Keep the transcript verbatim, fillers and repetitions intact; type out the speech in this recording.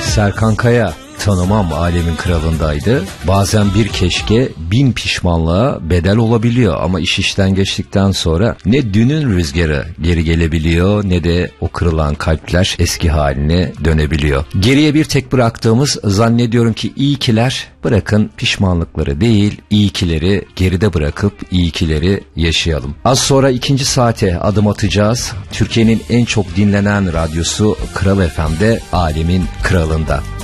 Serkan Kaya tanımam alemin kralındaydı. Bazen bir keşke bin pişmanlığa bedel olabiliyor ama iş işten geçtikten sonra ne dünün rüzgarı geri gelebiliyor ne de o kırılan kalpler eski haline dönebiliyor. Geriye bir tek bıraktığımız zannediyorum ki iyikiler, bırakın pişmanlıkları değil iyikileri geride bırakıp iyikileri yaşayalım. Az sonra ikinci saate adım atacağız. Türkiye'nin en çok dinlenen radyosu Kral F M'de alemin kralında.